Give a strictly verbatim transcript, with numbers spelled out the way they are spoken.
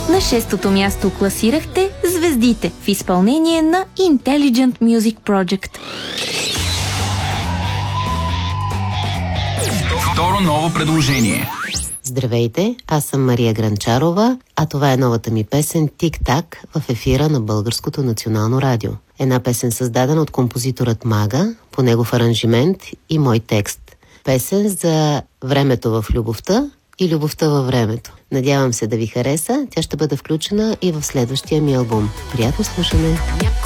На шестото място класирахте Звездите в изпълнение на Intelligent Music Project. Второ ново предложение. Здравейте, аз съм Мария Гранчарова, а това е новата ми песен «Тик-так» в ефира на Българското национално радио. Една песен създадена от композиторът Мага, по негов аранжимент и мой текст. Песен за времето в любовта и любовта във времето. Надявам се да ви хареса, тя ще бъде включена и в следващия ми албум. Приятно слушане!